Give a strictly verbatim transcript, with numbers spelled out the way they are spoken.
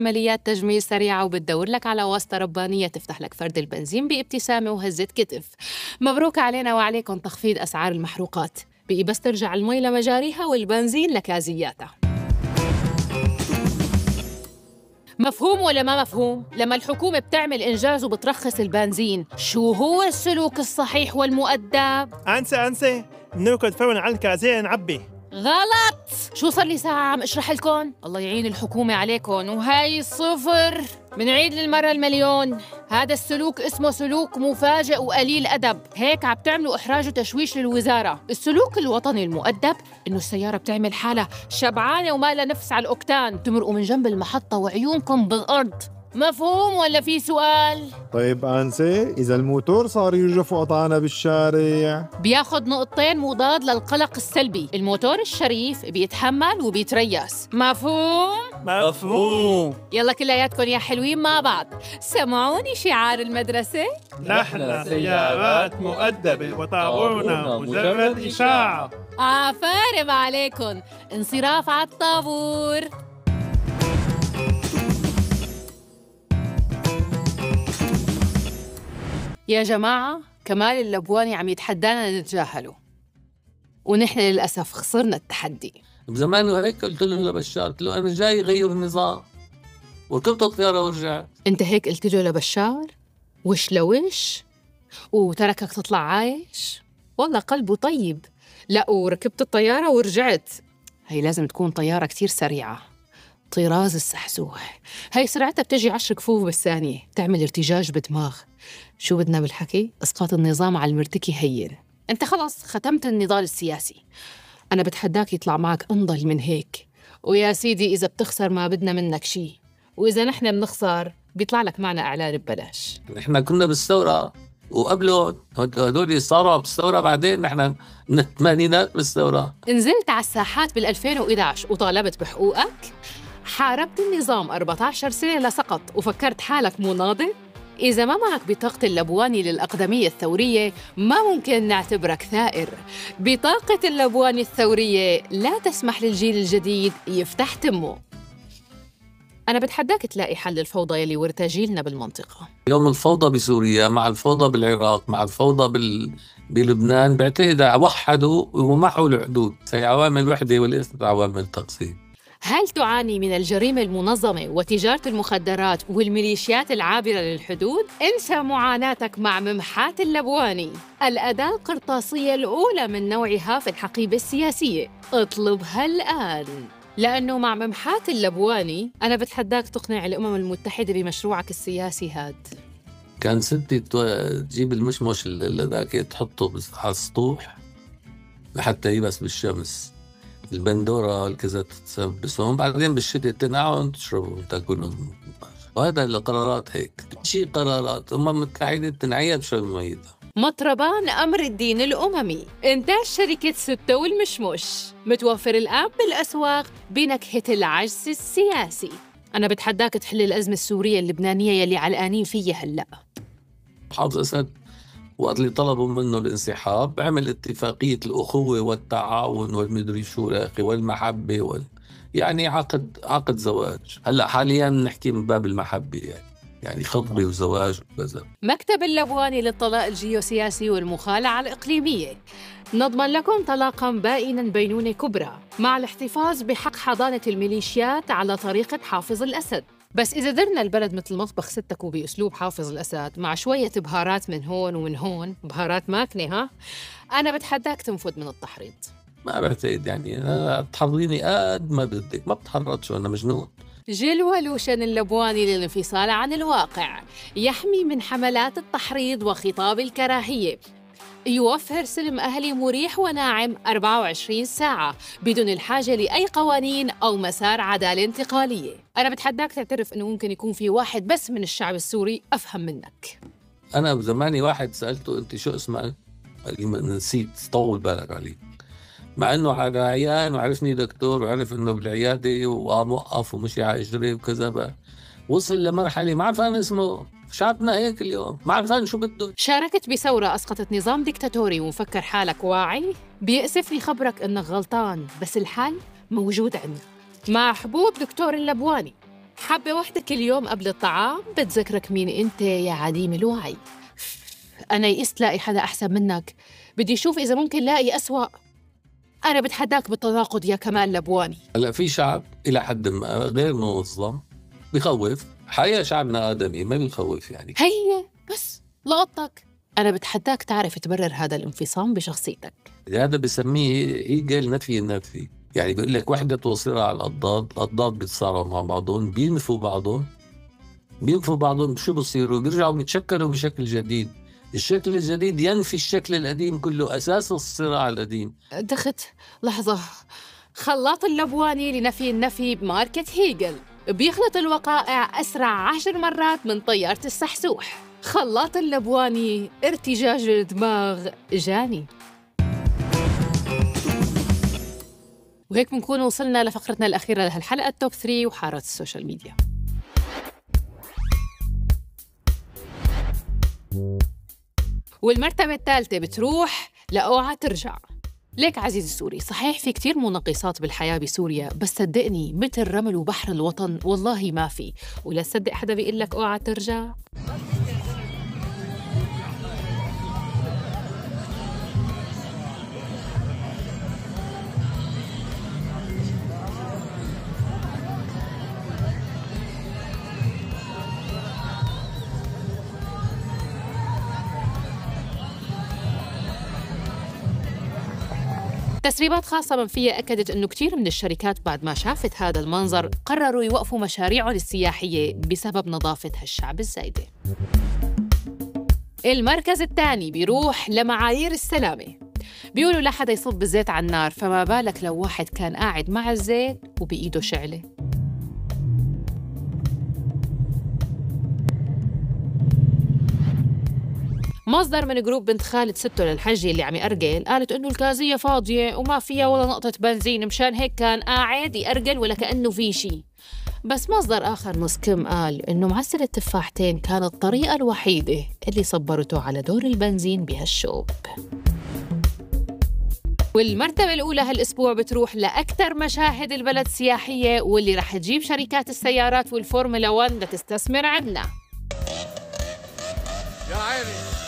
عمليات تجميل سريعة وبتدور لك على واسطة ربانية تفتح لك فرد البنزين بابتسامة وهزة كتف. مبروك علينا وعليكم تخفيض أسعار المحروقات، بقي بس ترجع المي لمجاريها والبنزين لكازياتها. مفهوم ولا ما مفهوم؟ لما الحكومة بتعمل إنجاز وبترخص البنزين، شو هو السلوك الصحيح والمؤدب؟ أنسى أنسى نركض فورا على الكازيه نعبي. غلط! شو صار لي ساعة عم اشرح لكم؟ الله يعين الحكومة عليكم، وهاي صفر. منعيد للمرة المليون، هذا السلوك اسمه سلوك مفاجئ وقليل أدب، هيك عم تعملوا إحراج وتشويش للوزارة. السلوك الوطني المؤدب إنه السيارة بتعمل حالها شبعانة وما لها نفس على الأوكتان، تمرقوا من جنب المحطة وعيونكم بالأرض. مفهوم ولا في سؤال؟ طيب أنسة، إذا الموتور صار يرجف وقطعنا بالشارع بياخد نقطتين مضاد للقلق السلبي. الموتور الشريف بيتحمل وبيتريس. مفهوم؟ مفهوم. يلا كلياتكم يا حلوين مع بعض، سمعوني شعار المدرسة؟ نحن سيارات مؤدبة وطابورنا مجرد إشاعة. عفارم عليكم، انصراف على الطابور. يا جماعة، كمال اللبواني عم يتحدانا نتجاهله، ونحن للأسف خسرنا التحدي. بزمان وهيك قلت له لبشار، قلت له أنا جاي غير النظام، وركبت الطيارة ورجعت. أنت هيك قلت له لبشار؟ وش لوش؟ وتركك تطلع عايش؟ والله قلبه طيب. لا، وركبت الطيارة ورجعت. هي لازم تكون طيارة كتير سريعة، طراز السحسوح. هاي سرعتها بتجي عشر كفوف بالثانية، تعمل ارتجاج بدماغ. شو بدنا بالحكي؟ إسقاط النظام على المرتكي هين. أنت خلص ختمت النضال السياسي، أنا بتحداك يطلع معك أنضل من هيك. ويا سيدي إذا بتخسر ما بدنا منك شي، وإذا نحن بنخسر بيطلع لك معنا إعلان ببلاش. نحن كنا بالثورة وقبله هدول صاروا بالثورة، بعدين نحن من الثمانينات بالثورة. نزلت على الساحات بالألفين وإحدى عشر وطالبت بحقوقك، حاربت النظام أربعة عشر سنة لسقط وفكرت حالك مناضل. إذا ما معك بطاقة اللبواني للأقدمية الثورية ما ممكن نعتبرك ثائر. بطاقة اللبواني الثورية لا تسمح للجيل الجديد يفتح تمه. أنا بتحداك تلاقي حل الفوضى يلي ورثها جيلنا بالمنطقة. يوم الفوضى بسوريا مع الفوضى بالعراق مع الفوضى بال... بلبنان، بعتقد وحدوا ومحوا الحدود. هي عوامل وحدة وليست عوامل تقسيم. هل تعاني من الجريمة المنظمة وتجارة المخدرات والميليشيات العابرة للحدود؟ انسى معاناتك مع ممحات اللبواني، الأداة القرطاسية الأولى من نوعها في الحقيبة السياسية. اطلبها الآن، لأنه مع ممحات اللبواني أنا بتحداك تقنع الأمم المتحدة بمشروعك السياسي هاد. كان ستي تجيب المشمش اللي ذاك تحطه على السطوح لحتى يبس بالشمس، البندورة والكذا تسبسهم، بعدين بالشتاء تنقعهم تشربهم وتاكلهم. وهذا القرارات هيك شيء قرارات أمم متحدة تنعيها بشرب ميتها. مطربان أمر الدين الأممي، إنتاج شركة ستة والمشمش، متوفر الآن بالأسواق بنكهة العجز السياسي. أنا بتحداك تحل الأزمة السورية اللبنانية يلي علقانين فيها هلأ. حافظ أسد وقت اللي طلبوا منه الانسحاب عمل اتفاقية الأخوة والتعاون والمدري شو الأخي والمحبة وال... يعني عقد عقد زواج. هلأ حاليا نحكي من باب المحبة، يعني يعني خطبة وزواج وكذا. مكتب اللبواني للطلاق الجيوسياسي والمخالعة الإقليمية، نضمن لكم طلاقاً بائناً بينونة كبرى مع الاحتفاظ بحق حضانة الميليشيات على طريقة حافظ الأسد. بس إذا درنا البلد مثل مطبخ ستك وبأسلوب حافظ الأسد مع شوية بهارات من هون ومن هون، بهارات ماكنة ها، أنا بتحداك تنفذ من التحريض. ما بعتقد يعني أنا تحرضيني قد ما بدك، ما بتحرضش وأنا مجنون. جلوة لوشن اللبواني للانفصال عن الواقع، يحمي من حملات التحريض وخطاب الكراهية، يوفر سلم أهلي مريح وناعم أربعة وعشرين ساعة بدون الحاجة لأي قوانين أو مسار عدالة انتقالية. أنا بتحداك تعترف أنه ممكن يكون في واحد بس من الشعب السوري أفهم منك. أنا بزماني واحد سألته أنت شو اسمك؟ قال لي نسيت، طول بالك علي، مع أنه على عيان وعرفني دكتور وعرف أنه بالعيادة وقام وقف ومشي على إجري وكذا بقى. وصل لمرحلة ما عرفان اسمه. شعبنا هيك اليوم، ما عرفان شو بده. شاركت بثورة أسقطت نظام ديكتاتوري ومفكر حالك واعي؟ بيأسفني خبرك إنك غلطان، بس الحل موجود عندنا مع حبوب دكتور اللبواني. حبة واحدة كل يوم قبل الطعام بتذكرك مين أنت يا عديم الوعي. أنا يئست لاقي حدا أحسن منك، بدي أشوف إذا ممكن لاقي أسوأ. أنا بتحداك بالتناقض يا كمال لبواني. هلا في شعب إلى حد ما غير منظم بخوف، حقيقة شعبنا آدمي ما بيخوف يعني. هي بس لقطك. أنا بتحداك تعرف تبرر هذا الانفصام بشخصيتك. هذا بسميه إيجال نفي النفي، يعني بيقول لك وحدة وصيرة على الأضداد، الأضداد بيتصارعوا مع بعضهم، بينفوا بعضهم بينفوا بعضهم شو بصيروا؟ بيرجعوا بيتشكلوا بشكل جديد. الشكل الجديد ينفي الشكل القديم كله، أساس الصراع القديم. دخت لحظة. خلاط اللبواني لنفي النفي بماركة هيجل بيخلط الوقائع أسرع عشر مرات من طيارة السحسوح. خلاط اللبواني ارتجاج الدماغ جاني. وهيك بنكون وصلنا لفقرتنا الأخيرة لهالحلقة، التوب ثلاثة وحارات السوشيال ميديا. والمرتبة الثالثة بتروح لأوعى ترجع. ليك عزيزي السوري، صحيح في كتير مناقصات بالحياة بسوريا، بس صدقني مثل رمل وبحر الوطن والله ما في. ولا تصدق حدا بيقول لك اوعى ترجع؟ تسريبات خاصة منفية أكدت أنه كتير من الشركات بعد ما شافت هذا المنظر قرروا يوقفوا مشاريعهم السياحية بسبب نظافة هالشعب الزايدة. المركز الثاني بيروح لمعايير السلامة. بيقولوا لا حدا يصب الزيت على النار، فما بالك لو واحد كان قاعد مع الزيت وبإيده شعلة. مصدر من جروب بنت خالد ستو للحجي اللي عم يأرجل قالت إنه الكازية فاضية وما فيها ولا نقطة بنزين، مشان هيك كان قاعد يأرجل ولا كأنه في شي. بس مصدر آخر مسكم قال إنه معسل التفاحتين كانت الطريقة الوحيدة اللي صبرته على دور البنزين بهالشوب. والمرتبة الأولى هالأسبوع بتروح لأكثر مشاهد البلد سياحية واللي رح تجيب شركات السيارات والفورمولا واحد لتستثمر عندنا. يا عيني